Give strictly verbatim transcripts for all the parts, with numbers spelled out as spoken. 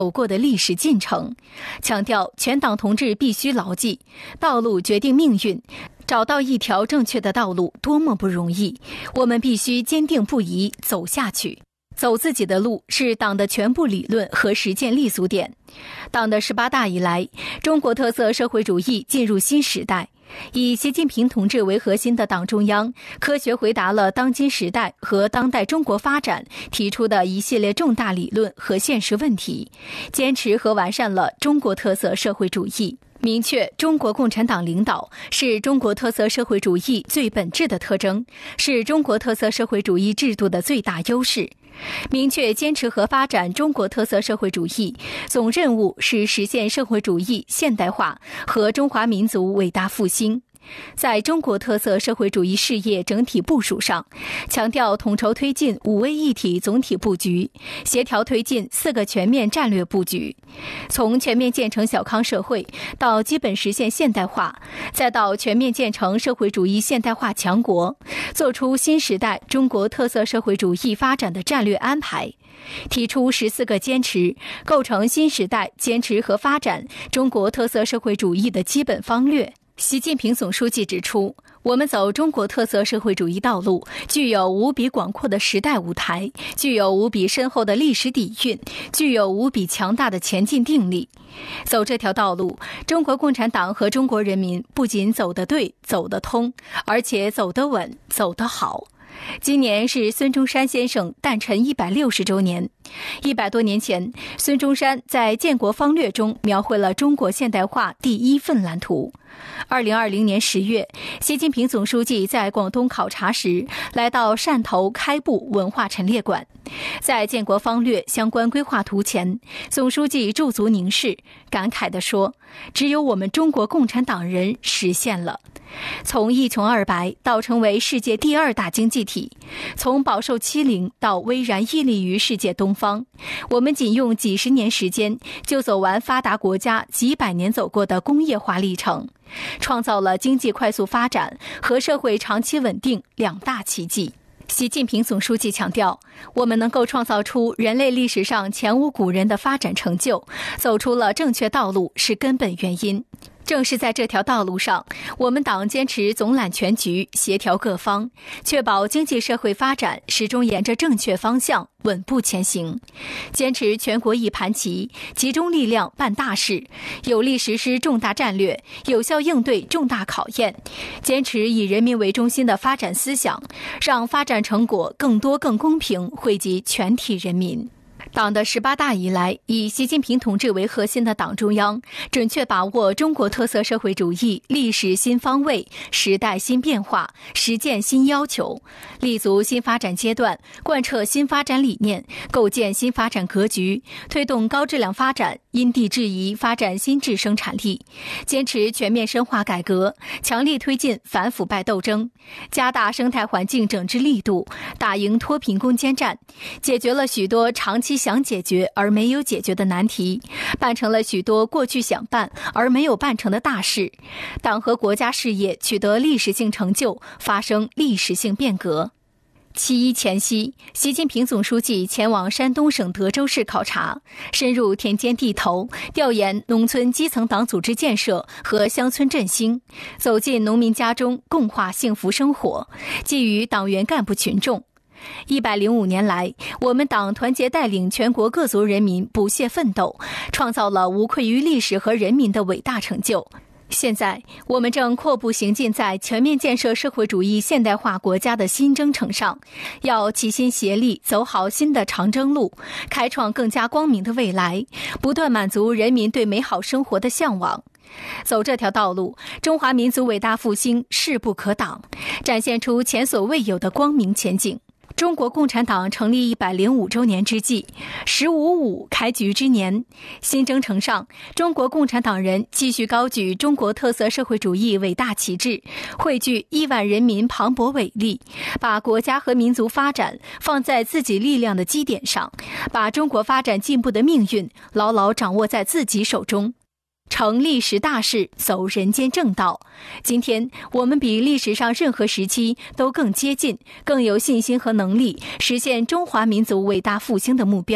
走过的历史进程，强调全党同志必须牢记，道路决定命运，找到一条正确的道路多么不容易，我们必须坚定不移走下去。走自己的路是党的全部理论和实践立足点。党的十八大以来，中国特色社会主义进入新时代。以习近平同志为核心的党中央科学回答了当今时代和当代中国发展提出的一系列重大理论和现实问题，坚持和完善了中国特色社会主义，明确中国共产党领导是中国特色社会主义最本质的特征，是中国特色社会主义制度的最大优势。明确坚持和发展中国特色社会主义总任务是实现社会主义现代化和中华民族伟大复兴。在中国特色社会主义事业整体部署上，强调统筹推进五位一体总体布局，协调推进四个全面战略布局，从全面建成小康社会到基本实现现代化，再到全面建成社会主义现代化强国，做出新时代中国特色社会主义发展的战略安排，提出十四个坚持，构成新时代坚持和发展中国特色社会主义的基本方略。习近平总书记指出，我们走中国特色社会主义道路，具有无比广阔的时代舞台，具有无比深厚的历史底蕴，具有无比强大的前进定力。走这条道路，中国共产党和中国人民不仅走得对、走得通，而且走得稳、走得好。今年是孙中山先生诞辰一百六十周年。一百多年前，孙中山在《建国方略》中描绘了中国现代化第一份蓝图。二零二零年十月，习近平总书记在广东考察时，来到汕头开埠文化陈列馆，在《建国方略》相关规划图前，总书记驻足凝视，感慨地说：“只有我们中国共产党人实现了。”从一穷二白到成为世界第二大经济体，从饱受欺凌到巍然屹立于世界东方，我们仅用几十年时间就走完发达国家几百年走过的工业化历程，创造了经济快速发展和社会长期稳定两大奇迹。习近平总书记强调，我们能够创造出人类历史上前无古人的发展成就，走出了正确道路是根本原因。正是在这条道路上，我们党坚持总揽全局，协调各方，确保经济社会发展始终沿着正确方向稳步前行，坚持全国一盘棋，集中力量办大事，有力实施重大战略，有效应对重大考验，坚持以人民为中心的发展思想，让发展成果更多更公平惠及全体人民。党的十八大以来，以习近平同志为核心的党中央准确把握中国特色社会主义历史新方位、时代新变化、实践新要求，立足新发展阶段，贯彻新发展理念，构建新发展格局，推动高质量发展，因地制宜发展新质生产力，坚持全面深化改革，强力推进反腐败斗争，加大生态环境整治力度，打赢脱贫攻坚战，解决了许多长期想解决而没有解决的难题，办成了许多过去想办而没有办成的大事，党和国家事业取得历史性成就，发生历史性变革。七一前夕，习近平总书记前往山东省德州市考察，深入田间地头，调研农村基层党组织建设和乡村振兴，走进农民家中，共话幸福生活，寄予党员干部群众。一百零五年来，我们党团结带领全国各族人民不懈奋斗，创造了无愧于历史和人民的伟大成就。现在，我们正阔步行进在全面建设社会主义现代化国家的新征程上，要齐心协力走好新的长征路，开创更加光明的未来，不断满足人民对美好生活的向往。走这条道路，中华民族伟大复兴势不可挡，展现出前所未有的光明前景。中国共产党成立一百零五周年之际，十五五开局之年，新征程上，中国共产党人继续高举中国特色社会主义伟大旗帜，汇聚亿万人民磅礴伟力，把国家和民族发展放在自己力量的基点上，把中国发展进步的命运牢牢掌握在自己手中。成历史大事，走人间正道。今天我们比历史上任何时期都更接近，更有信心和能力实现中华民族伟大复兴的目标。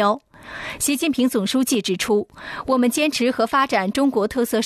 习近平总书记指出，我们坚持和发展中国特色